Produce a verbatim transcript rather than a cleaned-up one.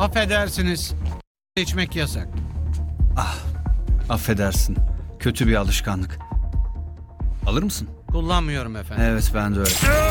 Affedersiniz. İçmek yasak. Affedersin. Kötü bir alışkanlık. Alır mısın? Kullanmıyorum efendim. Evet, ben de öyle.